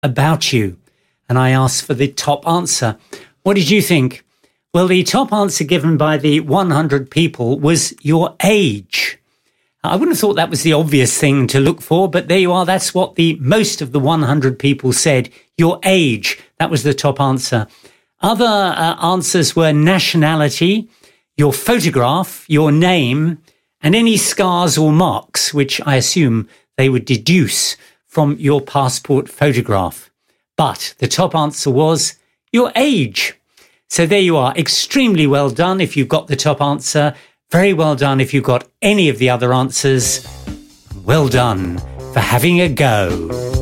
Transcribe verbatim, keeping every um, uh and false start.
about you. And I asked for the top answer. What did you think? Well, the top answer given by the one hundred people was your age. I wouldn't have thought that was the obvious thing to look for, but there you are. That's what the most of the one hundred people said. Your age. That was the top answer. Other uh, answers were nationality, your photograph, your name, and any scars or marks, which I assume they would deduce from your passport photograph. But the top answer was your age. So there you are. Extremely well done if you got the top answer. Very well done if you got any of the other answers. Well done for having a go.